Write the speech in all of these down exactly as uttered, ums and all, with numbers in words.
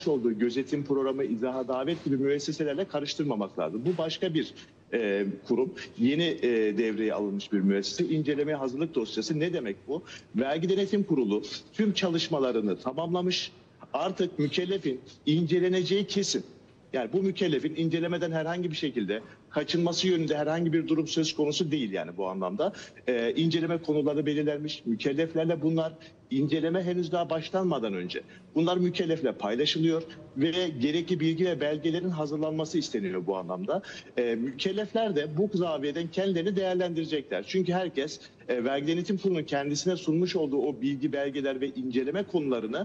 olduğu gözetim programı, izaha davet gibi müesseselerle karıştırmamak lazım. Bu başka bir e, kurum. Yeni e, devreye alınmış bir müessese. İncelemeye hazırlık dosyası ne demek bu? Vergi Denetim Kurulu tüm çalışmalarını tamamlamış. Artık mükellefin inceleneceği kesin. Yani bu mükellefin incelemeden herhangi bir şekilde kaçınması yönünde herhangi bir durum söz konusu değil yani bu anlamda. Ee, inceleme konuları belirlenmiş. Mükelleflerle bunlar inceleme henüz daha başlanmadan önce bunlar mükellefle paylaşılıyor ve gerekli bilgi ve belgelerin hazırlanması isteniyor bu anlamda. Ee, mükellefler de bu zaviyeden kendilerini değerlendirecekler. Çünkü herkes e, Vergi Denetim Kurulu'nun kendisine sunmuş olduğu o bilgi, belgeler ve inceleme konularını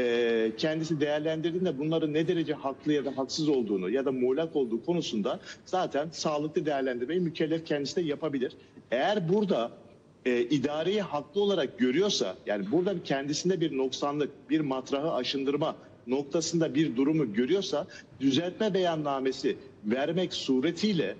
e, kendisi değerlendirdiğinde bunların ne derece haklı ya da haksız olduğunu ya da muğlak olduğu konusunda zaten sağlıklı değerlendirmeyi mükellef kendisi de yapabilir. Eğer burada e, idareyi haklı olarak görüyorsa, yani burada kendisinde bir noksanlık, bir matrahı aşındırma noktasında bir durumu görüyorsa düzeltme beyannamesi vermek suretiyle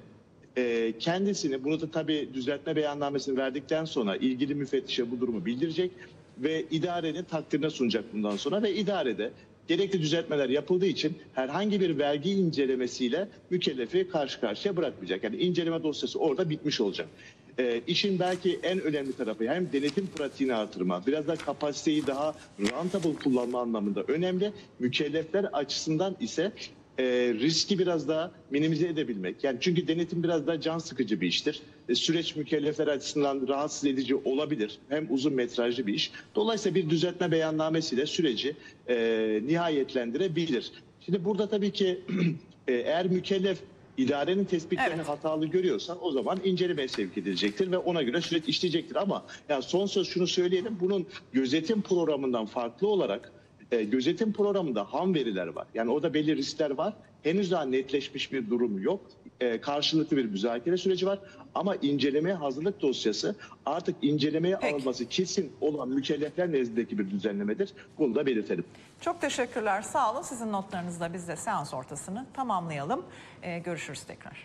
e, kendisini, bunu da tabii düzeltme beyannamesini verdikten sonra ilgili müfettişe bu durumu bildirecek ve idarenin takdirine sunacak bundan sonra ve idarede gerekli düzeltmeler yapıldığı için herhangi bir vergi incelemesiyle mükellefi karşı karşıya bırakmayacak. Yani inceleme dosyası orada bitmiş olacak. Ee, işin belki en önemli tarafı hem denetim pratiğini artırma, biraz da kapasiteyi daha rentable kullanma anlamında önemli. Mükellefler açısından ise e, riski biraz daha minimize edebilmek. Yani çünkü denetim biraz daha can sıkıcı bir iştir. E, süreç mükellefler açısından rahatsız edici olabilir. Hem uzun metrajlı bir iş. Dolayısıyla bir düzeltme beyannamesiyle süreci e, nihayetlendirebilir. Şimdi burada tabii ki e, eğer mükellef idarenin tespitlerini evet. hatalı görüyorsa o zaman incelemeye sevk edilecektir ve ona göre süreç işleyecektir. Ama yani son söz şunu söyleyelim, bunun gözetim programından farklı olarak e, gözetim programında ham veriler var. Yani orada belli riskler var. Henüz daha netleşmiş bir durum yok. E, karşılıklı bir müzakere süreci var. Ama incelemeye hazırlık dosyası artık incelemeye Peki. alınması kesin olan mükellefler nezdindeki bir düzenlemedir. Bunu da belirtelim. Çok teşekkürler. Sağ olun. Sizin notlarınızla biz de seans ortasını tamamlayalım. Ee, görüşürüz tekrar.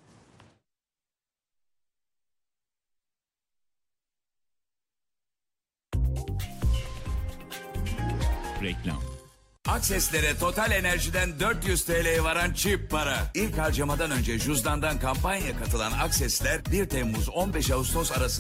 Reklam. Akseslere Total Enerji'den dört yüz TL'ye varan çip para. İlk harcamadan önce cüzdandan kampanya katılan Aksesler bir Temmuz on beş Ağustos arasında